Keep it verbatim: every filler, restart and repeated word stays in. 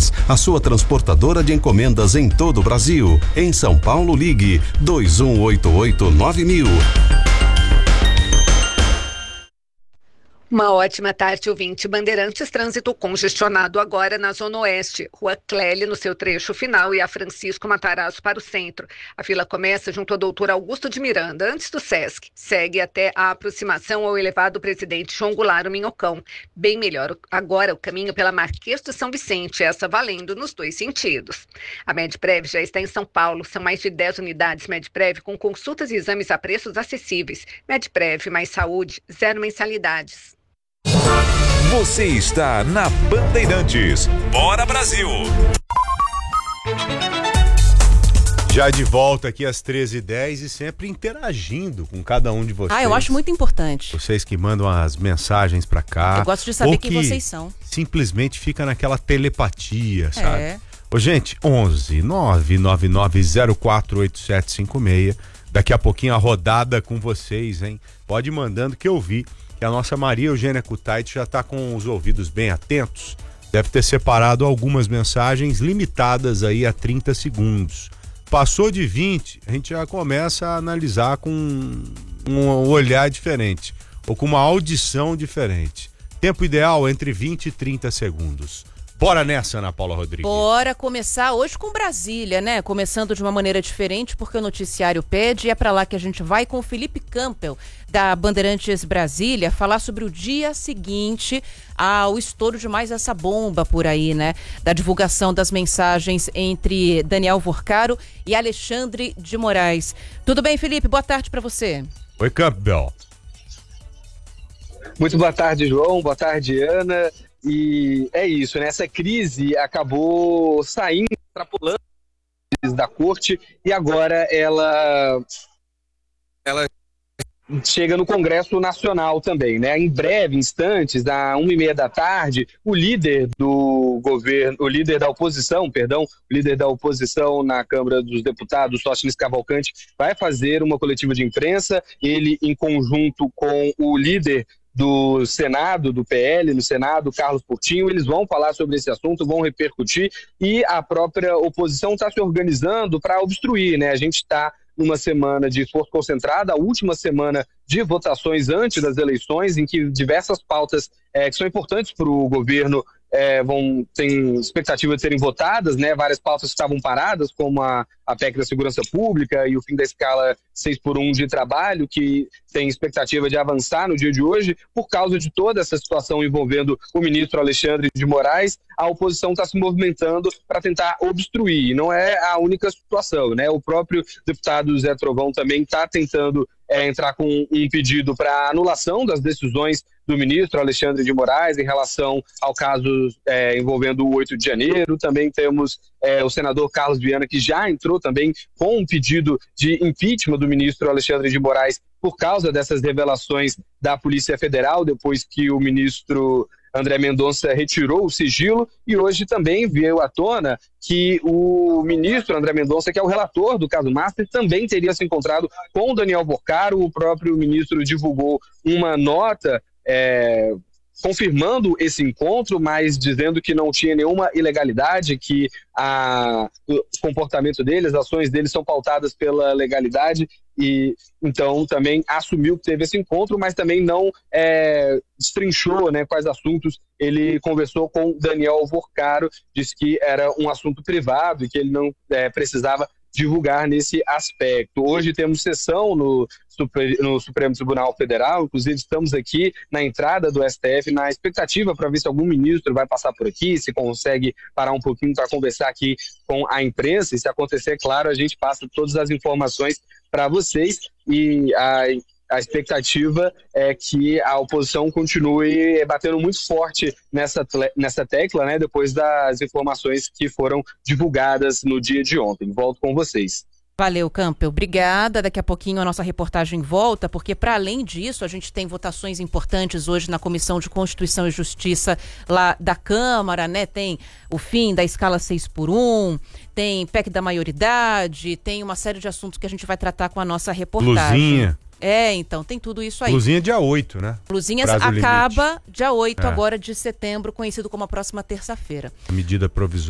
Express, a sua transportadora de encomendas em todo o Brasil. Em São Paulo, ligue dois um oito oito nove mil. Uma ótima tarde, ouvinte. Bandeirantes, trânsito congestionado agora na Zona Oeste. Rua Clélia, no seu trecho final, e a Francisco Matarazzo para o centro. A fila começa junto ao doutor Augusto de Miranda, antes do Sesc. Segue até a aproximação ao elevado Presidente João Goulart Minhocão. Bem melhor agora o caminho pela Marquês de São Vicente, essa valendo nos dois sentidos. A Medprev já está em São Paulo. São mais de dez unidades Medprev com consultas e exames a preços acessíveis. Medprev, mais saúde, zero mensalidades. Você está na Bandeirantes. Bora, Brasil! Já de volta aqui às treze e dez e sempre interagindo com cada um de vocês. Ah, eu acho muito importante. Vocês que mandam as mensagens pra cá. Eu gosto de saber quem vocês são. Simplesmente fica naquela telepatia, sabe? É. Ô, gente, onze nove nove nove zero quatro oito sete cinco seis. Daqui a pouquinho a rodada com vocês, hein? Pode ir mandando que eu vi. Que a nossa Maria Eugênia Kutait já está com os ouvidos bem atentos, deve ter separado algumas mensagens limitadas aí a trinta segundos. Passou de vinte, a gente já começa a analisar com um olhar diferente, ou com uma audição diferente. Tempo ideal entre vinte e trinta segundos. Bora nessa, Ana Paula Rodrigues. Bora começar hoje com Brasília, né? Começando de uma maneira diferente, porque o noticiário pede, e é pra lá que a gente vai com o Felipe Campbell, da Bandeirantes Brasília, falar sobre o dia seguinte ao estouro de mais essa bomba por aí, né? Da divulgação das mensagens entre Daniel Vorcaro e Alexandre de Moraes. Tudo bem, Felipe? Boa tarde pra você. Oi, Campbell. Muito boa tarde, João. Boa tarde, Ana. E é isso, né? Essa crise acabou saindo, extrapolando da corte e agora ela, ela chega no Congresso Nacional também, né? Em breve, instantes, às uma e meia da tarde, o líder do governo, o líder da oposição, perdão, o líder da oposição na Câmara dos Deputados, Sóstenes Cavalcante, vai fazer uma coletiva de imprensa, ele em conjunto com o líder do Senado, do P L, no Senado, Carlos Portinho, eles vão falar sobre esse assunto, vão repercutir, e a própria oposição está se organizando para obstruir, né? A gente está numa semana de esforço concentrado, a última semana de votações antes das eleições, em que diversas pautas é, que são importantes para o governo é, vão tem expectativa de serem votadas, né? Várias pautas estavam paradas, como a, a P E C da Segurança Pública e o fim da escala seis por um de trabalho, que tem expectativa de avançar no dia de hoje. Por causa de toda essa situação envolvendo o ministro Alexandre de Moraes, a oposição está se movimentando para tentar obstruir. E não é a única situação, né? O próprio deputado Zé Trovão também está tentando é, entrar com um pedido para anulação das decisões do ministro Alexandre de Moraes em relação ao caso é, envolvendo o oito de janeiro. Também temos é, o senador Carlos Viana, que já entrou também com um pedido de impeachment do ministro Alexandre de Moraes por causa dessas revelações da Polícia Federal, depois que o ministro André Mendonça retirou o sigilo, e hoje também veio à tona que o ministro André Mendonça, que é o relator do caso Master, também teria se encontrado com o Daniel Vorcaro. O próprio ministro divulgou uma nota é, confirmando esse encontro, mas dizendo que não tinha nenhuma ilegalidade, que a, o comportamento deles, as ações deles são pautadas pela legalidade, e então também assumiu que teve esse encontro, mas também não é, destrinchou, né, quais assuntos ele conversou com Daniel Vorcaro, disse que era um assunto privado e que ele não é, precisava divulgar nesse aspecto. Hoje temos sessão no, no Supremo Tribunal Federal, inclusive estamos aqui na entrada do S T F na expectativa para ver se algum ministro vai passar por aqui, se consegue parar um pouquinho para conversar aqui com a imprensa, e se acontecer, claro, a gente passa todas as informações para vocês, e a A expectativa é que a oposição continue batendo muito forte nessa, nessa tecla, né, depois das informações que foram divulgadas no dia de ontem. Volto com vocês. Valeu, Campbell. Obrigada. Daqui a pouquinho a nossa reportagem volta, porque para além disso, a gente tem votações importantes hoje na Comissão de Constituição e Justiça lá da Câmara, né? Tem o fim da escala seis por um, tem P E C da maioridade, tem uma série de assuntos que a gente vai tratar com a nossa reportagem. Luzinha. É, então, tem tudo isso aí. Luzinha dia oito, né? Luzinhas Prazo acaba limite. dia oito É. agora de setembro, conhecido como a próxima terça-feira. Medida provisória.